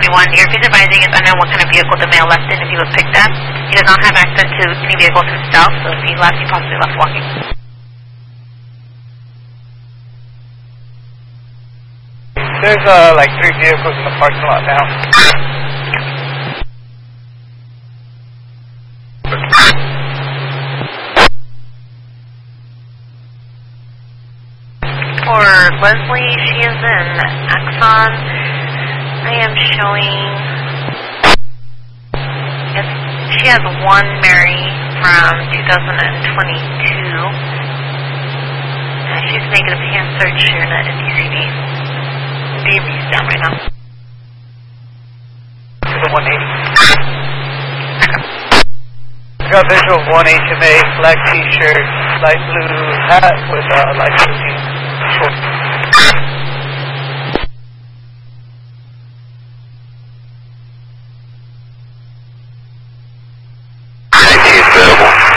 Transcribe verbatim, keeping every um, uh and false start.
twenty-one. Your official advising is unknown what kind of vehicle the male left in if he was picked up. He does not have access to any vehicles himself, so if he left, he possibly left walking. There's uh, like three vehicles in the parking lot now. For Leslie, she is in Axon. I am showing, yes, she has one Mary from two thousand twenty-two. Uh, she's negative hand search here at D C B. D C B's down right now. The one eighty. Got visual of one H M A, black t-shirt, light blue hat with uh, light blue jeans. Short.